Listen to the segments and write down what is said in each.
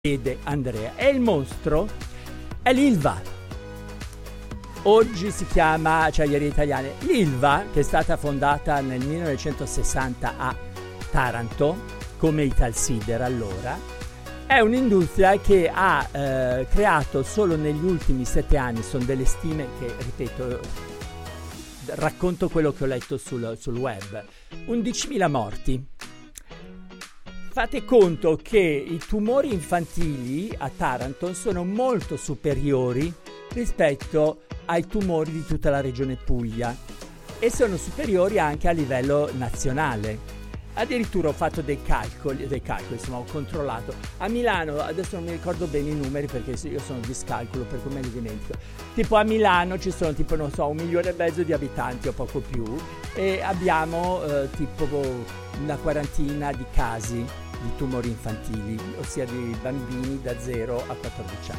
chiede Andrea. E il mostro è l'Ilva. Oggi si chiama Acciaierie Italiane. L'Ilva, che è stata fondata nel 1960 a Taranto, come Italsider allora, è un'industria che ha creato solo negli ultimi 7 anni, sono delle stime che, ripeto, racconto quello che ho letto sul web, 11.000 morti. Fate conto che i tumori infantili a Taranto sono molto superiori rispetto ai tumori di tutta la regione Puglia e sono superiori anche a livello nazionale. Addirittura ho fatto dei calcoli, insomma ho controllato. A Milano, adesso non mi ricordo bene i numeri perché io sono discalculo per cui me li dimentico. Tipo a Milano ci sono tipo, non so, 1,5 milioni di abitanti o poco più e abbiamo tipo una quarantina di casi di tumori infantili, ossia di bambini da 0 a 14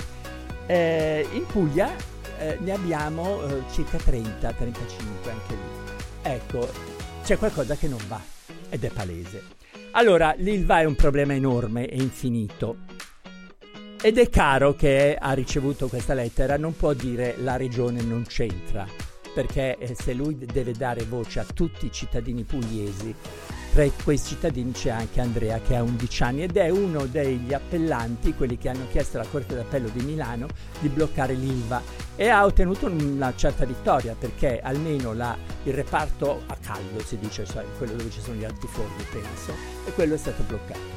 anni. In Puglia ne abbiamo circa 30, 35 anche lì. Ecco, c'è qualcosa che non va ed è palese. Allora, l'Ilva è un problema enorme e infinito. Ed è Caro che ha ricevuto questa lettera, non può dire la regione non c'entra, perché se lui deve dare voce a tutti i cittadini pugliesi, tra questi cittadini c'è anche Andrea che ha 11 anni ed è uno degli appellanti, quelli che hanno chiesto alla Corte d'Appello di Milano di bloccare l'Ilva e ha ottenuto una certa vittoria perché almeno il reparto a caldo, si dice, cioè quello dove ci sono gli altiforni penso, e quello è stato bloccato.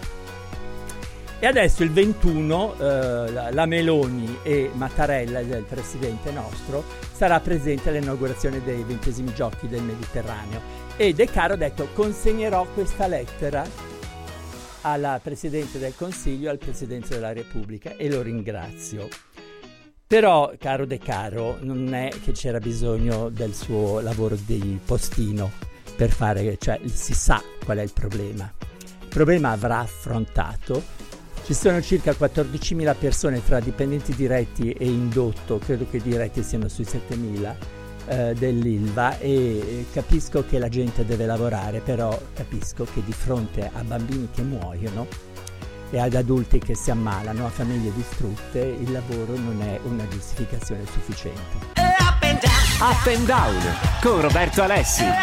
E adesso il 21 la Meloni e Mattarella, il presidente nostro, sarà presente all'inaugurazione dei 20esimi giochi del Mediterraneo e De Caro ha detto consegnerò questa lettera alla Presidente del Consiglio, al Presidente della Repubblica e lo ringrazio. Però, caro De Caro, non è che c'era bisogno del suo lavoro di postino per fare, cioè si sa qual è il problema. Il problema avrà affrontato. Ci sono circa 14.000 persone tra dipendenti diretti e indotto, credo che i diretti siano sui 7.000 dell'Ilva e capisco che la gente deve lavorare, però capisco che di fronte a bambini che muoiono e ad adulti che si ammalano, a famiglie distrutte, il lavoro non è una giustificazione sufficiente. Up and Down con Roberto Alessi.